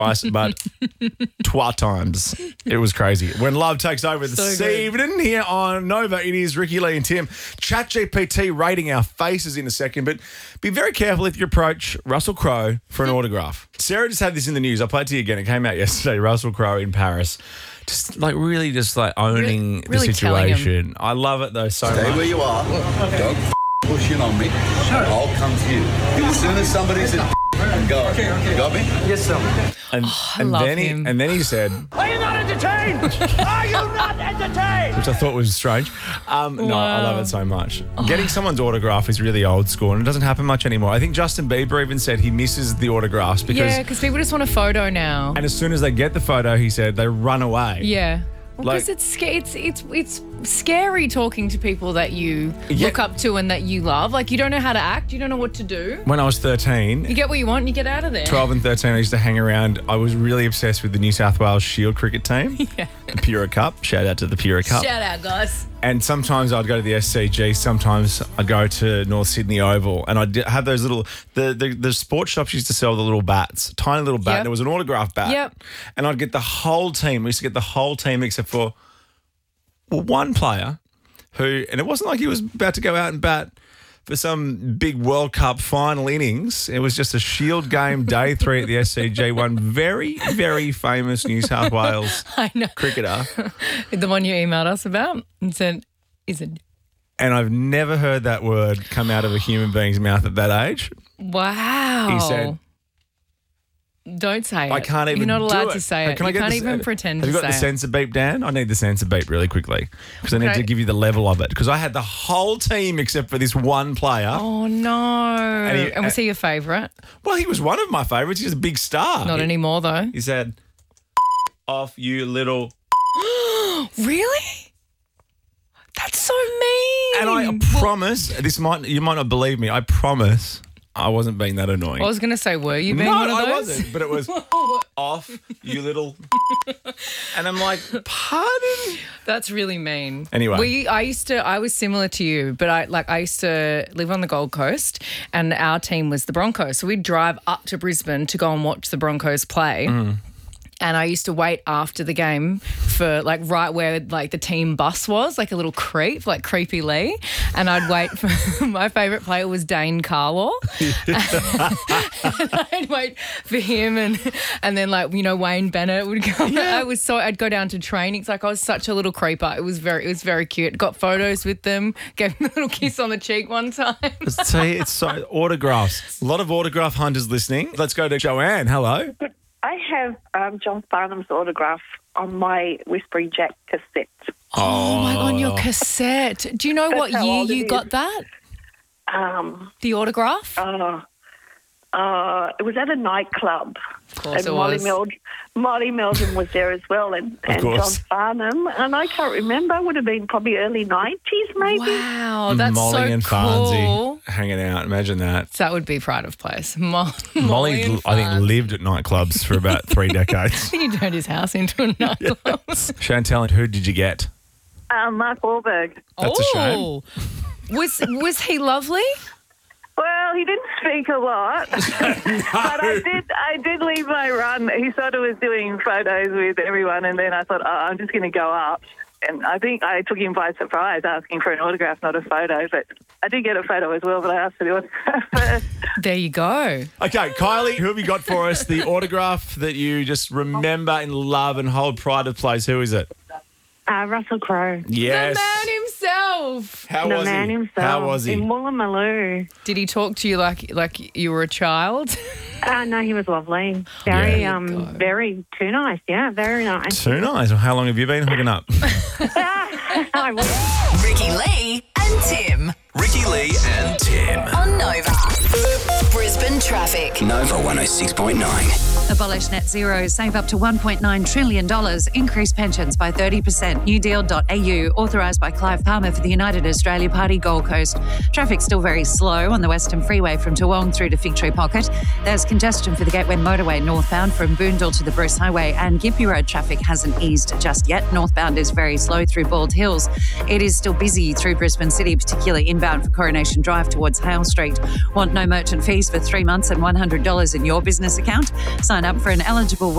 but trois times. It was crazy. When love takes over this evening here on Nova, it is Ricky Lee and Tim. ChatGPT rating our faces in a second, but be very careful if you approach Russell Crowe for an autograph. Sarah just had this in the news. I'll play it to you again. It came out yesterday. Russell Crowe in Paris. Just really owning really the situation. I love it though so much. Stay where you are. Don't push in on me. I'll come to you. As soon as somebody's in go. Okay. You got me? Yes, sir. And then he said, "Are you not entertained? Are you not entertained?" Which I thought was strange. No, I love it so much. Getting someone's autograph is really old school and it doesn't happen much anymore. I think Justin Bieber even said he misses the autographs because people just want a photo now. And as soon as they get the photo, he said, they run away. Yeah. Because it's scary talking to people that you look up to and that you love. Like, you don't know how to act. You don't know what to do. When I was 13... You get what you want and you get out of there. 12 and 13, I used to hang around. I was really obsessed with the New South Wales Shield cricket team. Yeah. The Pura Cup. Shout out to the Pura Cup. Shout out, guys. And sometimes I'd go to the SCG. Sometimes I'd go to North Sydney Oval. And I'd have those little... The sports shops used to sell the little bats. Tiny little bat. Yep. There was an autograph bat. Yep. And I'd get the whole team. We used to get the whole team except for one player who... And it wasn't like he was about to go out and bat for some big World Cup final innings. It was just a Shield game, day 3 at the SCG. One very, very famous New South Wales cricketer. The one you emailed us about and said, and I've never heard that word come out of a human being's mouth at that age. Wow. He said... Don't say it. I can't even You're not allowed do to say it. You can't even pretend to say it. Have you got the sensor beep, Dan? I need the sensor beep really quickly because I need to give you the level of it because I had the whole team except for this one player. Oh, no. And was he your favourite? Well, he was one of my favourites. He was a big star. Not anymore, though. He said, off you little... Really? That's so mean. And I promise, you might not believe me, I promise... I wasn't being that annoying. I was going to say, were you being one of those? No, I wasn't. But it was off, you little... And I'm like, pardon? That's really mean. Anyway. I was similar to you, but I used to live on the Gold Coast and our team was the Broncos. So we'd drive up to Brisbane to go and watch the Broncos play. And I used to wait after the game for right where the team bus was, like a little creep, like Creepy Lee. And I'd wait for my favourite player was Dane Carlaw. And I'd wait for him and then Wayne Bennett would come. Yeah. I'd go down to training. It's like I was such a little creeper. It was very cute. Got photos with them, gave them a little kiss on the cheek one time. See, it's so autographs. A lot of autograph hunters listening. Let's go to Joanne. Hello. I have John Farnham's autograph on my Whispering Jack cassette. Oh my God, your cassette. Do you know what year you got that? The autograph? It was at a nightclub. Of course and Molly Meldon was there as well and John Farnham. And I can't remember. It would have been probably early 90s maybe. Wow, that's Molly so and cool. Farnsey hanging out. Imagine that. So that would be pride of place. Molly, I think, lived at nightclubs for about 3 decades. I think he turned his house into a nightclub. Chantal, who did you get? Mark Wahlberg. That's a shame. Was he lovely? Well, he didn't speak a lot, but I did leave my run. He sort of was doing photos with everyone, and then I thought, I'm just going to go up. And I think I took him by surprise, asking for an autograph, not a photo. But I did get a photo as well, but I asked for the autograph first. There you go. Okay, Kylie, who have you got for us? The autograph that you just remember and love and hold pride of place. Who is it? Russell Crowe. Yes. The man himself. How was he? Himself. How was he? In Woolloomooloo. Did he talk to you like you were a child? No, he was lovely. Very too nice. Yeah, very nice. Too nice. Well, how long have you been hooking up? Ricky Lee and Tim. Ricky Lee and Tim. On Nova. Brisbane Traffic. Nova 106.9. Abolish net zero, save up to $1.9 trillion, increase pensions by 30%. newdeal.au, authorised by Clive Palmer for the United Australia Party Gold Coast. Traffic's still very slow on the Western Freeway from Toowong through to Fig Tree Pocket. There's congestion for the Gateway Motorway northbound from Boondall to the Bruce Highway, and Gympie Road traffic hasn't eased just yet. Northbound is very slow through Bald Hills. It is still busy through Brisbane City, particularly inbound for Coronation Drive towards Hale Street. Want no merchant fees for 3 3 months and $100 in your business account. Sign up for an eligible